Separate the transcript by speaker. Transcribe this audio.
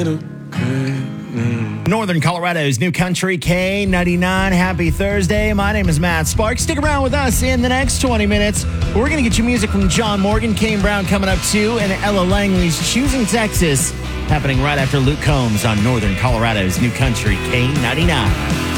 Speaker 1: Northern Colorado's New Country K99. Happy Thursday. My name is Matt Sparks. Stick around with us in the next 20 minutes. We're going to get you music from John Morgan, Kane Brown coming up too, and Ella Langley's Choosing Texas happening right after Luke Combs on Northern Colorado's New Country K99.